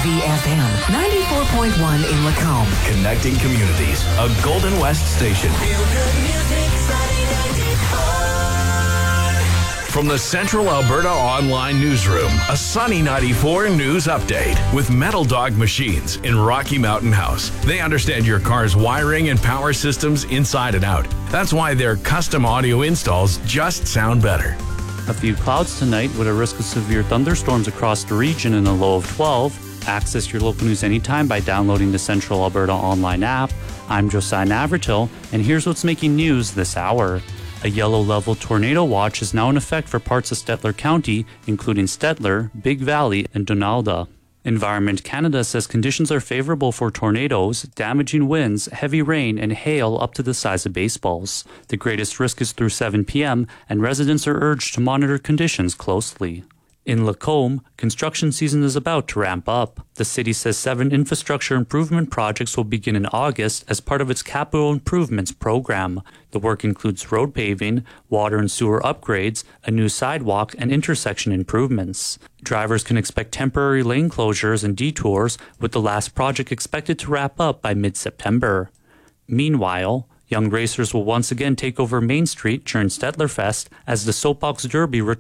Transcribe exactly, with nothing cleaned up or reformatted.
V F M, ninety-four point one in Lacombe. Connecting communities, a Golden West station. From the Central Alberta Online Newsroom, a Sunny ninety-four news update with Metal Dog Machines in Rocky Mountain House. They understand your car's wiring and power systems inside and out. That's why their custom audio installs just sound better. A few clouds tonight with a risk of severe thunderstorms across the region and a low of twelve. Access your local news anytime by downloading the Central Alberta Online app. I'm Josiah Navratil, and here's what's making news this hour. A yellow level tornado watch is now in effect for parts of Stettler County, including Stettler, Big Valley, and Donalda. Environment Canada says conditions are favorable for tornadoes, damaging winds, heavy rain, and hail up to the size of baseballs. The greatest risk is through seven p.m., and residents are urged to monitor conditions closely. In Lacombe, construction season is about to ramp up. The city says seven infrastructure improvement projects will begin in August as part of its capital improvements program. The work includes road paving, water and sewer upgrades, a new sidewalk, and intersection improvements. Drivers can expect temporary lane closures and detours, with the last project expected to wrap up by mid-September. Meanwhile, young racers will once again take over Main Street during Stettler Fest as the Soapbox Derby returns